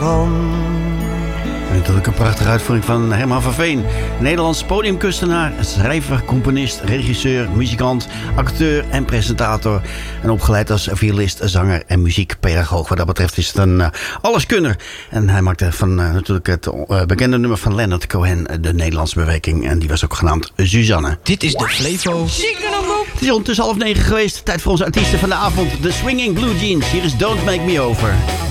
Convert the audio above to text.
En natuurlijk een prachtige uitvoering van Herman van Veen. Nederlands podiumkunstenaar, schrijver, componist, regisseur, muzikant, acteur en presentator. En opgeleid als violist, zanger en muziekpedagoog. Wat dat betreft is het een alleskunner. En hij maakte van natuurlijk het bekende nummer van Leonard Cohen, de Nederlandse bewerking. En die was ook genaamd Suzanne. Dit is de Flevo. Het is ondertussen 8:30 geweest. Tijd voor onze artiesten van de avond. De Swinging Blue Jeans. Hier is Don't Make Me Over.